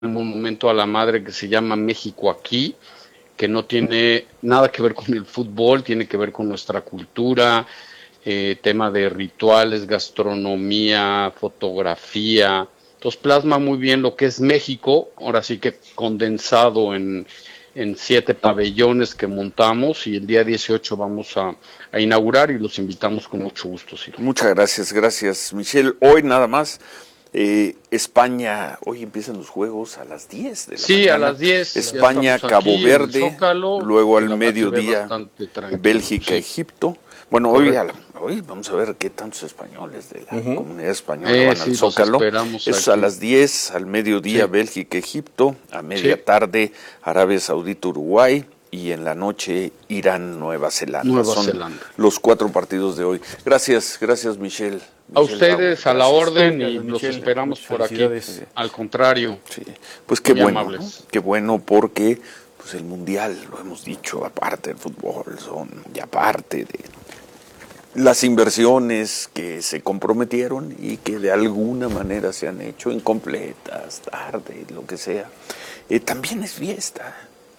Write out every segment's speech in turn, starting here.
un monumento a la madre que se llama México Aquí, que no tiene nada que ver con el fútbol, tiene que ver con nuestra cultura, tema de rituales, gastronomía, fotografía. Entonces plasma muy bien lo que es México, ahora sí que condensado en 7 pabellones que montamos, y el día 18 vamos a inaugurar y los invitamos con mucho gusto, Ciro. Muchas gracias, Michelle. Hoy nada más, España, hoy empiezan los juegos a las 10 de la Sí, mañana. a las 10. España, Cabo Verde, luego al mediodía, Bélgica, Egipto. Bueno, hoy vamos a ver qué tantos españoles de la comunidad española van al Zócalo. Eso es a las 10, al mediodía, Bélgica, Egipto, a media tarde, Arabia Saudita, Uruguay, y en la noche Irán, Nueva Zelanda. Son los 4 partidos de hoy. Gracias, Michelle. A ustedes, a la orden, y los esperamos por aquí. Al contrario. Sí. Pues qué bueno, ¿no? Qué bueno, porque pues el Mundial, lo hemos dicho, aparte del fútbol, y aparte de las inversiones que se comprometieron y que de alguna manera se han hecho incompletas, tarde, lo que sea, también es fiesta.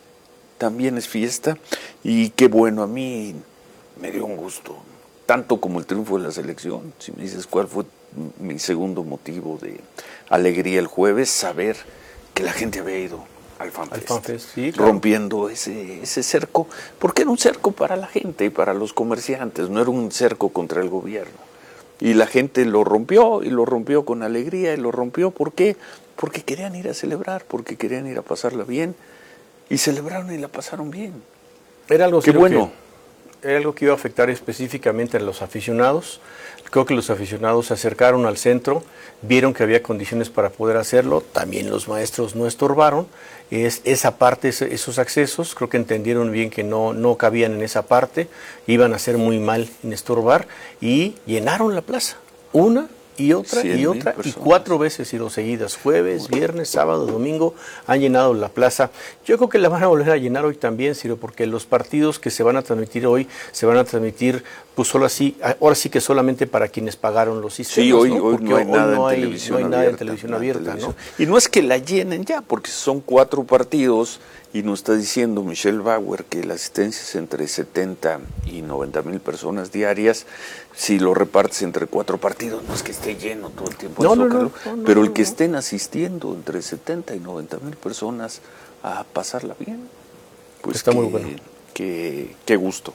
Y qué bueno, a mí me dio un gusto, tanto como el triunfo de la selección. Si me dices cuál fue mi segundo motivo de alegría el jueves, saber que la gente había ido al FanFest, sí, claro, rompiendo ese cerco, porque era un cerco para la gente y para los comerciantes, no era un cerco contra el gobierno. Y la gente lo rompió, y lo rompió con alegría, y lo rompió ¿por qué? Porque querían ir a celebrar, porque querían ir a pasarla bien, y celebraron y la pasaron bien. Era algo Qué bueno. Era algo que iba a afectar específicamente a los aficionados. Creo que los aficionados se acercaron al centro, vieron que había condiciones para poder hacerlo, también los maestros no estorbaron, esa parte, esos accesos, creo que entendieron bien que no cabían en esa parte, iban a hacer muy mal en estorbar, y llenaron la plaza, una y otra y otra, y 4 veces seguidas, jueves, viernes, sábado, domingo, han llenado la plaza. Yo creo que la van a volver a llenar hoy también, Ciro, porque los partidos que se van a transmitir hoy, se van a transmitir pues solo así, ahora sí que solamente para quienes pagaron los sistemas. Sí, hoy no hay nada en televisión abierta, ¿no? Y no es que la llenen ya, porque son 4 partidos, y nos está diciendo Michelle Bauer que la asistencia es entre 70 y 90 mil personas diarias. Si lo repartes entre 4 partidos, no es que esté lleno todo el tiempo el Zócalo, pero el que estén asistiendo entre 70 y 90 mil personas a pasarla bien, pues está muy bueno. Qué gusto.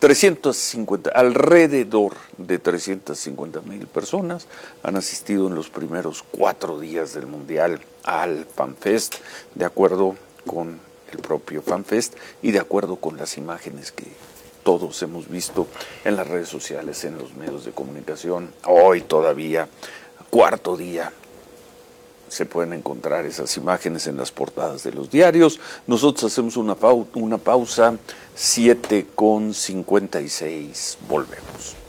350, alrededor de 350 mil personas han asistido en los primeros 4 días del Mundial al FanFest, de acuerdo con el propio FanFest y de acuerdo con las imágenes que todos hemos visto en las redes sociales, en los medios de comunicación. Hoy todavía, 4º día, se pueden encontrar esas imágenes en las portadas de los diarios. Nosotros hacemos una pausa, 7:56, volvemos.